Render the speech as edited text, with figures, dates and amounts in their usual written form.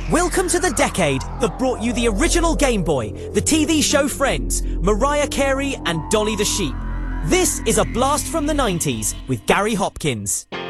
Welcome to the decade that brought you the original Game Boy, the TV show Friends, Mariah Carey and Dolly the Sheep. This is a blast from the 90s with Gary Hopkins.